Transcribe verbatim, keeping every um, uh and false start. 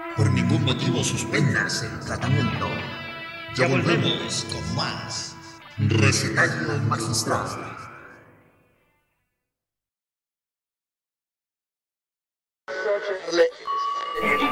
Por ningún motivo suspendas el tratamiento. Ya volvemos con más Recetario Magistral.